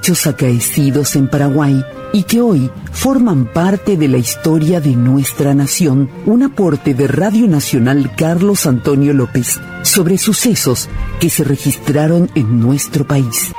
hechos acaecidos en Paraguay y que hoy forman parte de la historia de nuestra nación, un aporte de Radio Nacional Carlos Antonio López sobre sucesos que se registraron en nuestro país.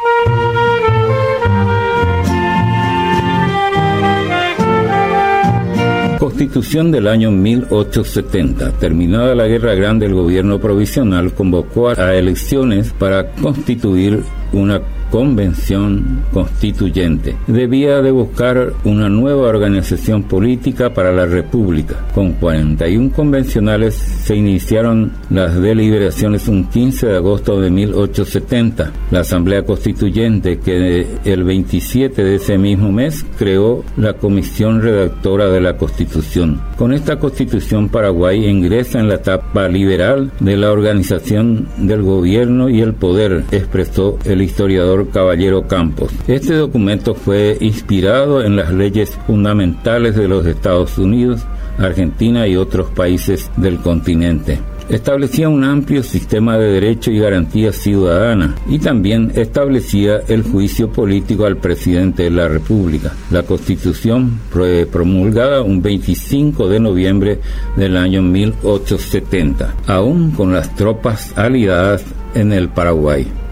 Constitución del año 1870. Terminada la Guerra Grande, el gobierno provisional convocó a elecciones para constituir una convención constituyente. Debía de buscar una nueva organización política para la República. Con 41 convencionales se iniciaron las deliberaciones un 15 de agosto de 1870. La Asamblea Constituyente, que el 27 de ese mismo mes creó la Comisión Redactora de la Constitución. Con esta Constitución, Paraguay ingresa en la etapa liberal de la organización del gobierno y el poder, expresó el historiador Caballero Campos. Este documento fue inspirado en las leyes fundamentales de los Estados Unidos, Argentina y otros países del continente. Establecía un amplio sistema de derecho y garantías ciudadanas y también establecía el juicio político al presidente de la República. La Constitución fue promulgada un 25 de noviembre del año 1870, aún con las tropas aliadas en el Paraguay.